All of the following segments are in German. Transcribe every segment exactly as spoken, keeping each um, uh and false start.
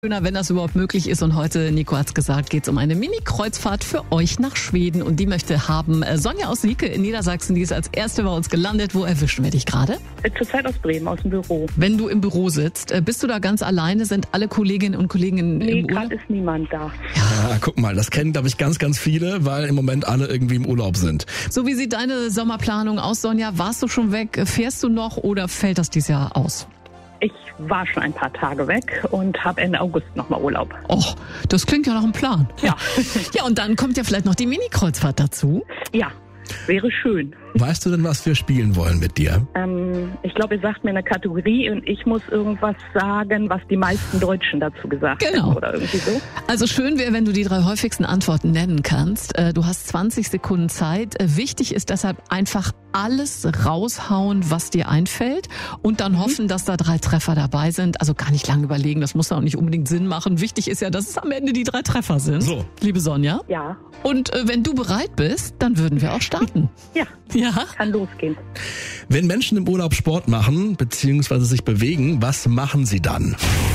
Schöner, wenn das überhaupt möglich ist. Und heute, Nico hat's gesagt, geht's um eine Mini-Kreuzfahrt für euch nach Schweden. Und die möchte haben Sonja aus Sieke in Niedersachsen. Die ist als erste bei uns gelandet. Wo erwischen wir dich gerade? Zurzeit aus Bremen, aus dem Büro. Wenn du im Büro sitzt, bist du da ganz alleine? Sind alle Kolleginnen und Kollegen in, nee, im Urlaub? Nee, gerade ist niemand da. Ja, guck mal, das kennen, glaube ich, ganz, ganz viele, weil im Moment alle irgendwie im Urlaub sind. So, wie sieht deine Sommerplanung aus, Sonja? Warst du schon weg? Fährst du noch oder fällt das dieses Jahr aus? Ich war schon ein paar Tage weg und habe Ende August nochmal Urlaub. Oh, das klingt ja nach einem Plan. Ja. Ja, und dann kommt ja vielleicht noch die Mini-Kreuzfahrt dazu. Ja, wäre schön. Weißt du denn, was wir spielen wollen mit dir? Ähm, ich glaube, ihr sagt mir eine Kategorie und ich muss irgendwas sagen, was die meisten Deutschen dazu gesagt genau. haben oder irgendwie so. Also schön wäre, wenn du die drei häufigsten Antworten nennen kannst. Du hast zwanzig Sekunden Zeit. Wichtig ist deshalb einfach alles raushauen, was dir einfällt und dann mhm. hoffen, dass da drei Treffer dabei sind. Also gar nicht lange überlegen, das muss auch nicht unbedingt Sinn machen. Wichtig ist ja, dass es am Ende die drei Treffer sind. So. Liebe Sonja. Ja. Und äh, wenn du bereit bist, dann würden wir auch starten. Ja. Ja. Kann losgehen. Wenn Menschen im Urlaub Sport machen bzw. sich bewegen, was machen sie dann?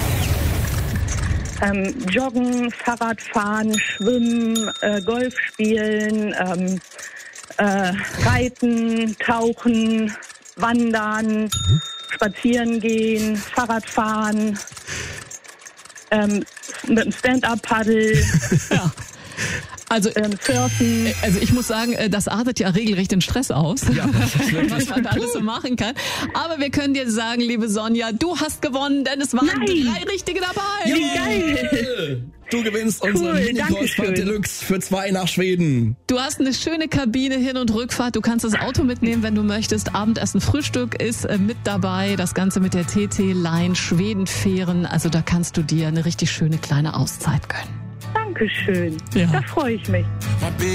Ähm, joggen, Fahrradfahren, schwimmen, äh, Golf spielen, ähm, äh, reiten, tauchen, wandern, mhm. spazieren gehen, Fahrradfahren, ähm, mit dem Stand-up-Paddel. Ja. Also, ähm, surfen. Also ich muss sagen, das artet ja regelrecht den Stress aus, ja, das ist wirklich was man da alles so machen kann. Aber wir können dir sagen, liebe Sonja, du hast gewonnen, denn es waren Nein. drei Richtige dabei. Wie geil! Du gewinnst cool, unsere Mini-Kreuzfahrt Deluxe für zwei nach Schweden. Du hast eine schöne Kabine, Hin- und Rückfahrt. Du kannst das Auto mitnehmen, wenn du möchtest. Abendessen, Frühstück ist mit dabei. Das Ganze mit der T T-Line, Schwedenfähren. Also da kannst du dir eine richtig schöne kleine Auszeit gönnen. Dankeschön. Ja. Da freue ich mich.